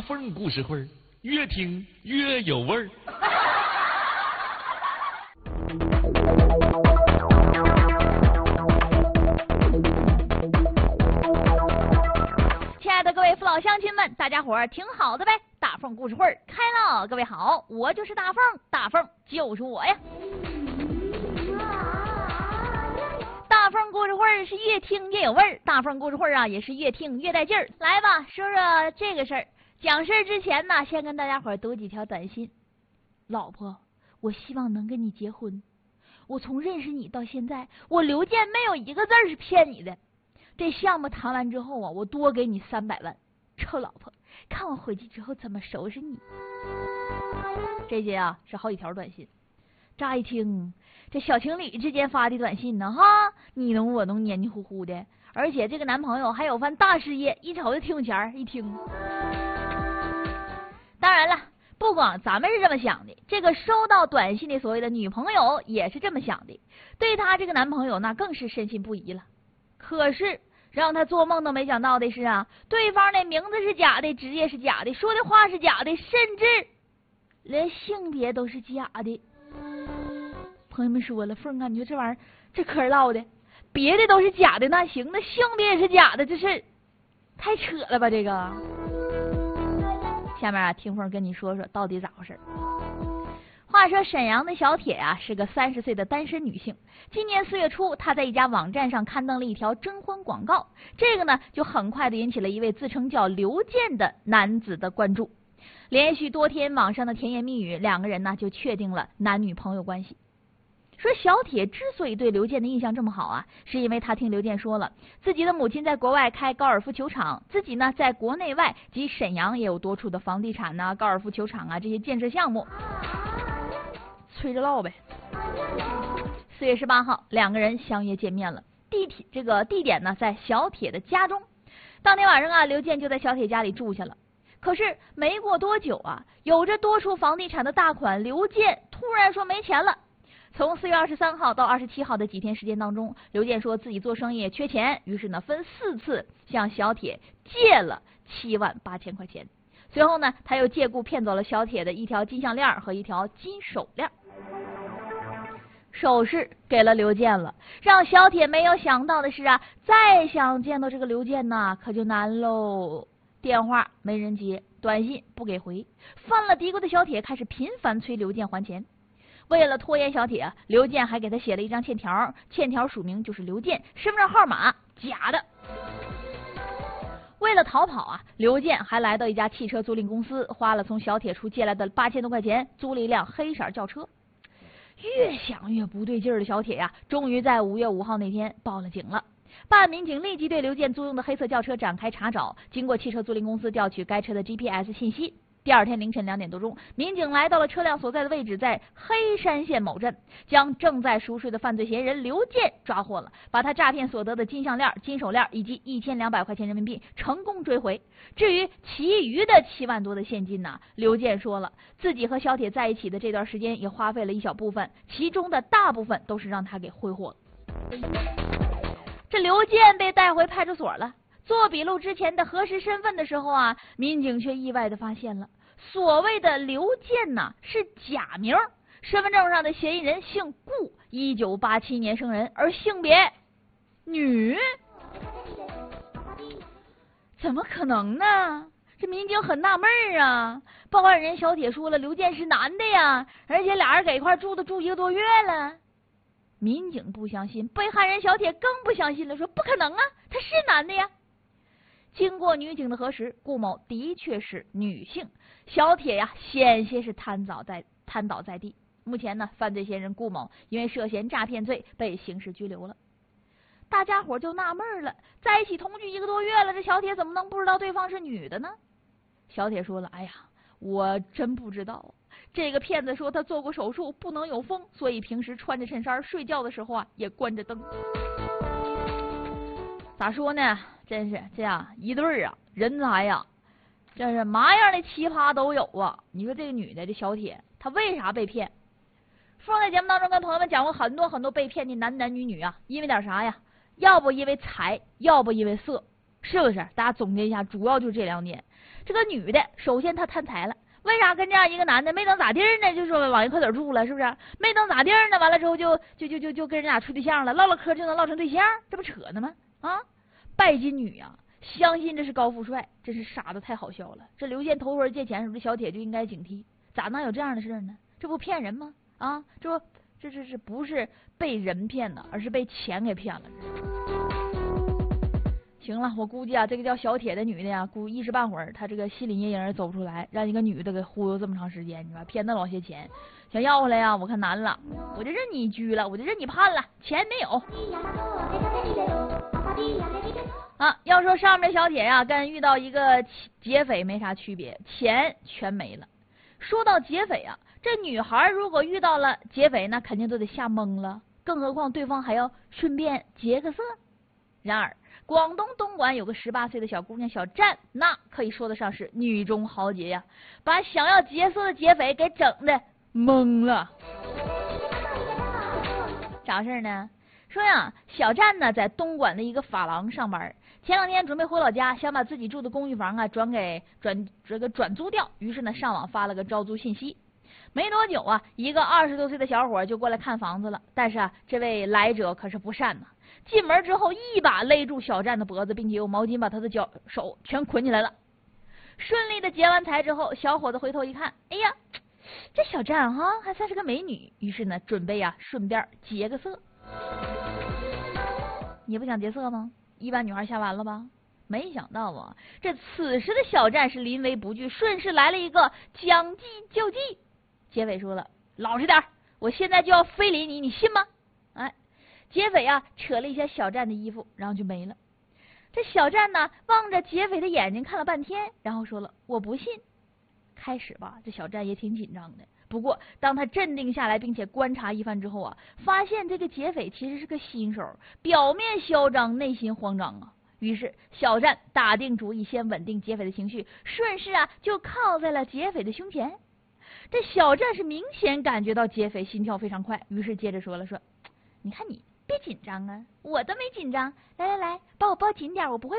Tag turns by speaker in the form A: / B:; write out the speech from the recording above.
A: 凤故事会，越听越有味儿。
B: 亲爱的各位父老乡亲们，大家伙儿挺好的呗？大凤故事会开了，各位好，我就是大凤，大凤就是我呀。大凤故事会是越听越有味儿，大凤故事会啊也是越听越带劲儿。来吧，说说这个事儿。讲事儿之前呢，先跟大家伙儿读几条短信。老婆，我希望能跟你结婚。我从认识你到现在，我刘健没有一个字是骗你的。这项目谈完之后啊，我多给你300万。臭老婆，看我回去之后怎么收拾你。这些啊是好几条短信。乍一听，这小情侣之间发的短信呢，哈，你侬我侬，黏黏糊糊的，而且这个男朋友还有番大事业，一瞅就挺有钱。一听，当然了，不光咱们是这么想的，这个收到短信的所谓的女朋友也是这么想的，对她这个男朋友那更是深信不疑了。可是让他做梦都没想到的是啊，对方的名字是假的，职业是假的，说的话是假的，甚至连性别都是假的。朋友们说了，凤啊，你说这玩意儿这嗑唠的，别的都是假的那行，那性别也是假的，这是太扯了吧这个。下面啊，听凤跟你说说到底咋回事。话说沈阳的小铁啊是个30岁的单身女性，今年4月初，她在一家网站上刊登了一条征婚广告，这个呢就很快的引起了一位自称叫刘健的男子的关注。连续多天网上的甜言蜜语，两个人呢就确定了男女朋友关系。说小铁之所以对刘健的印象这么好啊，是因为他听刘健说了，自己的母亲在国外开高尔夫球场，自己呢在国内外及沈阳也有多处的房地产啊、高尔夫球场啊这些建设项目。催着唠呗。4月18号，两个人相约见面了。地点呢在小铁的家中。当天晚上啊，刘健就在小铁家里住下了。可是没过多久啊，有着多处房地产的大款刘健突然说没钱了。从4月23号到27号的几天时间当中，刘健说自己做生意缺钱，于是呢分4次向小铁借了78000块钱。随后呢，他又借故骗走了小铁的一条金项链和一条金手链。首饰给了刘健了，让小铁没有想到的是啊，再想见到这个刘健呢，可就难喽。电话没人接，短信不给回，犯了嘀咕的小铁开始频繁催刘健还钱。为了拖延小铁，刘健还给他写了一张欠条，欠条署名就是刘健，身份证号码假的。为了逃跑啊，刘健还来到一家汽车租赁公司，花了从小铁处借来的8000多块钱，租了一辆黑色轿车。越想越不对劲儿的小铁呀，终于在5月5号那天报了警了。办案民警立即对刘健租用的黑色轿车展开查找，经过汽车租赁公司调取该车的 GPS 信息。第二天凌晨2点多钟，民警来到了车辆所在的位置，在黑山县某镇，将正在熟睡的犯罪嫌疑人刘健抓获了，把他诈骗所得的金项链、金手链以及1200块钱人民币成功追回。至于其余的7万多的现金呢，刘健说了，自己和小铁在一起的这段时间也花费了一小部分，其中的大部分都是让他给挥霍了。这刘健被带回派出所了。做笔录之前的核实身份的时候啊，民警却意外的发现了，所谓的刘健呢是假名，身份证上的嫌疑人姓顾，1987年生人，而性别女。怎么可能呢？这民警很纳闷啊。报案人小铁说了，刘健是男的呀，而且俩人在一块住1个多月了。民警不相信，被害人小铁更不相信了，说不可能啊，他是男的呀。经过女警的核实，顾某的确是女性，小铁呀险些是瘫倒在地。目前呢，犯罪嫌疑人顾某因为涉嫌诈骗罪被刑事拘留了。大家伙就纳闷了，在一起同居1个多月了，这小铁怎么能不知道对方是女的呢？小铁说了，哎呀，我真不知道。这个骗子说他做过手术，不能有风，所以平时穿着衬衫，睡觉的时候啊也关着灯。咋说呢？真是这样一对啊，人才呀，真是嘛样的奇葩都有啊！你说这个女的，这小铁，她为啥被骗？凤在节目当中跟朋友们讲过很多被骗的男女啊，因为点啥呀？要不因为财，要不因为色。 是不是？大家总结一下，主要就是这2点。这个女的，首先她贪财了，为啥跟这样一个男的没等咋地呢，就说往一块点住了，是不是？没等咋地呢，完了之后就跟人俩处对象了，唠唠嗑就能唠成对象，这不扯呢吗？啊，拜金女呀！相信这是高富帅，真是傻的太好笑了。这刘健头回借钱时候，这小铁就应该警惕，咋能有这样的事呢？这不骗人吗？啊，这不是被人骗的，而是被钱给骗了。行了，我估计啊，这个叫小铁的女的呀，估一时半会儿她这个心理阴影走不出来，让一个女的给忽悠这么长时间，你说骗那老些钱，想要回来呀，我看难了。我就认你拘了，我就认你判了，钱没有。啊，要说上面小铁呀，跟遇到一个劫匪没啥区别，钱全没了。说到劫匪啊，这女孩如果遇到了劫匪，那肯定都得吓懵了，更何况对方还要顺便劫个色。然而广东东莞有个18岁的小姑娘小占，那可以说得上是女中豪杰呀，把想要劫色的劫匪给整的懵了。啥事呢？说呀，小占呢在东莞的一个发廊上班，前2天准备回老家，想把自己住的公寓房啊转租掉，于是呢上网发了个招租信息。没多久啊，一个20多岁的小伙就过来看房子了，但是啊，这位来者可是不善呐。进门之后，一把勒住小占的脖子，并且用毛巾把他的手全捆起来了。顺利的劫完财之后，小伙子回头一看，哎呀，这小占哈还算是个美女，于是呢准备呀顺便劫个色。你不想劫色吗？一般女孩吓完了吧？没想到啊，这此时的小占是临危不惧，顺势来了一个将计就计。劫匪说了，老实点，我现在就要非礼你，你信吗？哎，劫匪啊扯了一下小占的衣服，然后就没了。这小占呢望着劫匪的眼睛看了半天，然后说了，我不信。开始吧，这小占也挺紧张的，不过当他镇定下来并且观察一番之后啊，发现这个劫匪其实是个新手，表面嚣张内心慌张啊。于是小占打定主意先稳定劫匪的情绪，顺势啊就靠在了劫匪的胸前。这小占是明显感觉到劫匪心跳非常快，于是接着说了，说你看你别紧张啊，我都没紧张，来，把我抱紧点，我不会